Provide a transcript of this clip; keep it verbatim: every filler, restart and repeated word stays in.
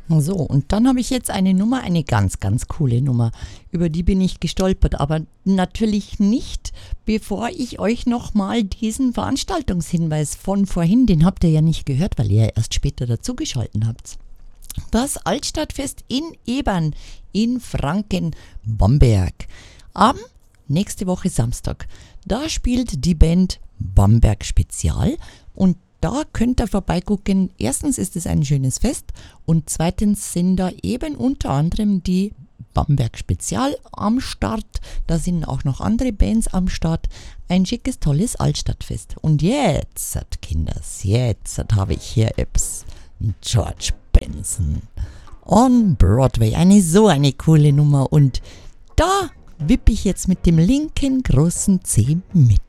So, und dann habe ich jetzt eine Nummer, eine ganz, ganz coole Nummer. Über die bin ich gestolpert, aber natürlich nicht, bevor ich euch nochmal diesen Veranstaltungshinweis von vorhin, den habt ihr ja nicht gehört, weil ihr ja erst später dazugeschalten habt. Das Altstadtfest in Ebern in Franken-Bamberg. Am nächste Woche Samstag. Da spielt die Band Bamberg Spezial und da könnt ihr vorbeigucken. Erstens ist es ein schönes Fest und zweitens sind da eben unter anderem die Bamberg Spezial am Start. Da sind auch noch andere Bands am Start. Ein schickes, tolles Altstadtfest. Und jetzt, Kinders, jetzt habe ich hier Eps. George Benson on Broadway. Eine so eine coole Nummer. Und da wippe ich jetzt mit dem linken großen Zeh mit.